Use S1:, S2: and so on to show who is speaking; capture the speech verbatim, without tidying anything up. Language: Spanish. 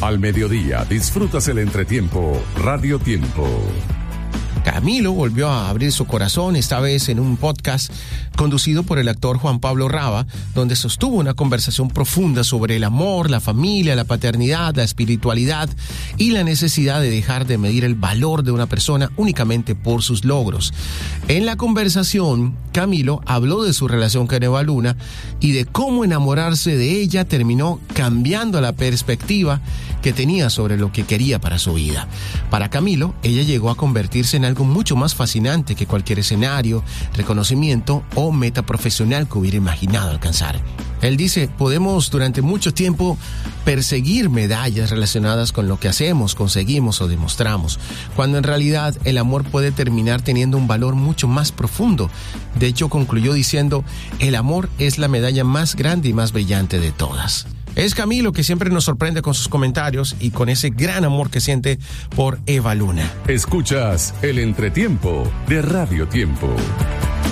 S1: Al mediodía disfrutas el entretiempo Radio Tiempo.
S2: Camilo volvió a abrir su corazón, esta vez en un podcast conducido por el actor Juan Pablo Raba, donde sostuvo una conversación profunda sobre el amor, la familia, la paternidad, la espiritualidad y la necesidad de dejar de medir el valor de una persona únicamente por sus logros. En la conversación, Camilo habló de su relación con Eva Luna y de cómo enamorarse de ella terminó cambiando la perspectiva que tenía sobre lo que quería para su vida. Para Camilo, ella llegó a convertirse en algo mucho más fascinante que cualquier escenario, reconocimiento o meta profesional que hubiera imaginado alcanzar. Él dice, podemos durante mucho tiempo perseguir medallas relacionadas con lo que hacemos, conseguimos o demostramos, cuando en realidad el amor puede terminar teniendo un valor mucho más profundo. De hecho, concluyó diciendo, el amor es la medalla más grande y más brillante de todas. Es Camilo, que siempre nos sorprende con sus comentarios y con ese gran amor que siente por Eva Luna.
S1: Escuchas el entretiempo de Radio Tiempo.